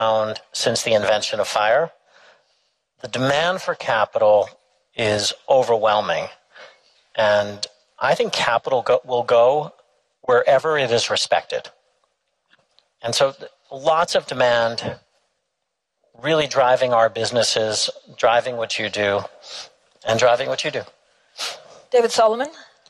found since the invention of fire. The demand for capital is overwhelming. And I think capital will go wherever it is respected. And so lots of demand really driving our businesses, driving what you do, and driving what you do. David Solomon?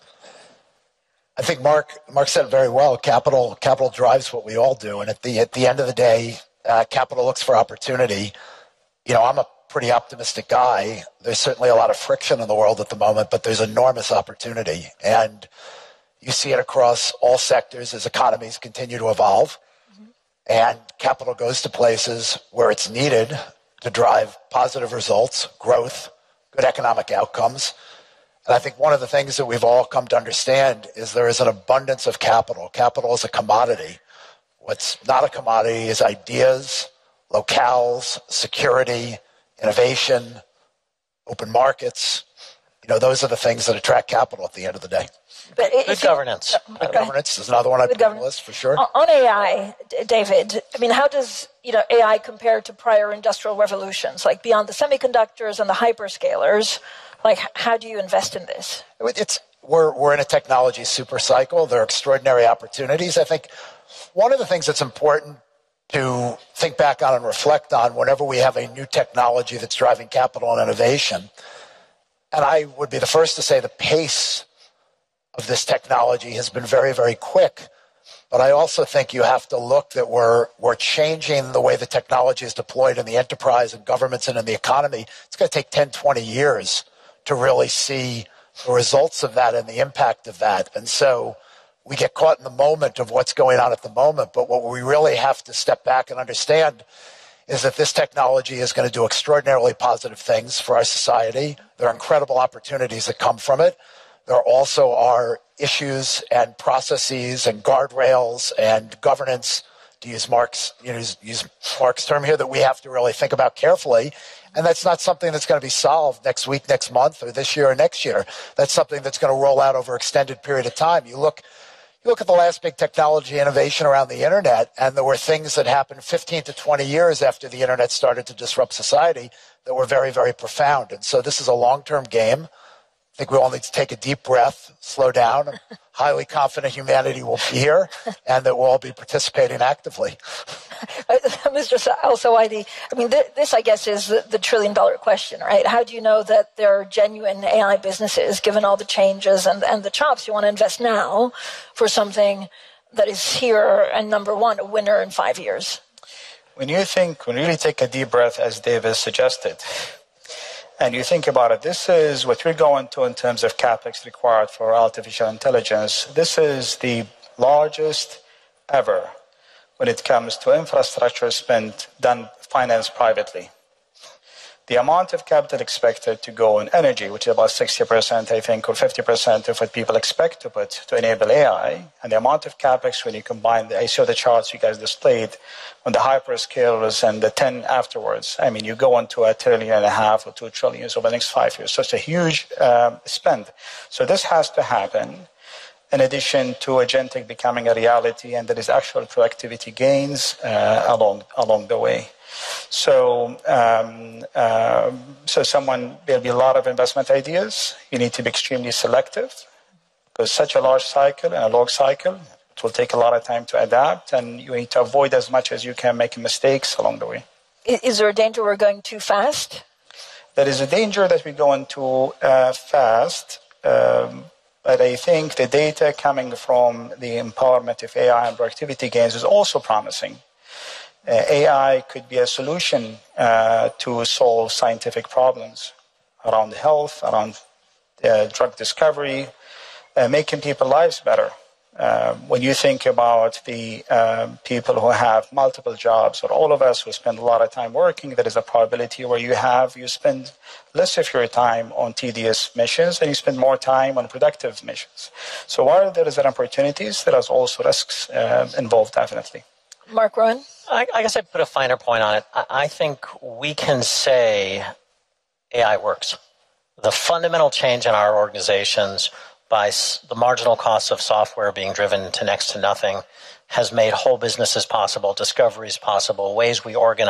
I think Mark said it very well. Capital drives what we all do. And at the end of the day, capital looks for opportunity. You know, I'm a pretty optimistic guy. There's certainly a lot of friction in the world at the moment, but there's enormous opportunity. And you see it across all sectors as economies continue to evolve. And capital goes to places where it's needed to drive positive results, growth, good economic outcomes. And I think one of the things that we've all come to understand is there is an abundance of capital. Capital is a commodity. What's not a commodity is ideas, locales, security, innovation, open markets. You know, those are the things that attract capital at the end of the day. But Good governance. Good governance is another one I'd put on the list for sure. On AI, David, I mean, how does AI compare to prior industrial revolutions, like beyond the semiconductors and the hyperscalers? Like, how do you invest in this? We're in a technology super cycle. There are extraordinary opportunities. I think one of the things that's important to think back on and reflect on whenever we have a new technology that's driving capital and innovation, and I would be the first to say the pace of this technology has been very, very quick. But I also think you have to look that we're changing the way the technology is deployed in the enterprise and governments and in the economy. It's going to take 10, 20 years to really see the results of that and the impact of that. And so we get caught in the moment of what's going on at the moment. But what we really have to step back and understand is that this technology is going to do extraordinarily positive things for our society. There are incredible opportunities that come from it. There also are issues and processes and guardrails and governance, to use Mark's term here, that we have to really think about carefully. And that's not something that's going to be solved next week, next month, or this year or next year. That's something that's going to roll out over an extended period of time. You look at the last big technology innovation around the internet, and there were things that happened 15 to 20 years after the internet started to disrupt society that were very, very profound. And so this is a long-term game. I think we all need to take a deep breath, slow down. I'm highly confident humanity will be here and that we'll all be participating actively. Mr. Al-Sawaidi, I mean, this, I guess, is the trillion-dollar question, right? How do you know that there are genuine AI businesses, given all the changes and the chops? You want to invest now for something that is here and, number one, a winner in 5 years. When you really take a deep breath, as David suggested, and you think about it, this is what we're going to in terms of capex required for artificial intelligence. This is the largest ever when it comes to infrastructure spent financed privately. The amount of capital expected to go in energy, which is about 60%, I think, or 50% of what people expect to put to enable AI, and the amount of capex when you combine, I saw the charts you guys displayed on the hyperscalers and the 10 afterwards. I mean, you go into $1.5 trillion or 2 trillion over the next 5 years. So it's a huge spend. So this has to happen in addition to agentic becoming a reality, and there is actual productivity gains along the way. So, there'll be a lot of investment ideas. You need to be extremely selective because such a large cycle and a long cycle, it will take a lot of time to adapt, and you need to avoid as much as you can making mistakes along the way. Is there a danger we're going too fast? There is a danger that we're going too fast, but I think the data coming from the empowerment of AI and productivity gains is also promising. AI could be a solution to solve scientific problems around health, around drug discovery, making people's lives better. When you think about the people who have multiple jobs, or all of us who spend a lot of time working, there is a probability where you spend less of your time on tedious missions and you spend more time on productive missions. So while there is opportunities, there is also risks involved, definitely. Mark Rowan? I guess I'd put a finer point on it. I think we can say AI works. The fundamental change in our organizations by the marginal cost of software being driven to next to nothing has made whole businesses possible, discoveries possible, ways we organize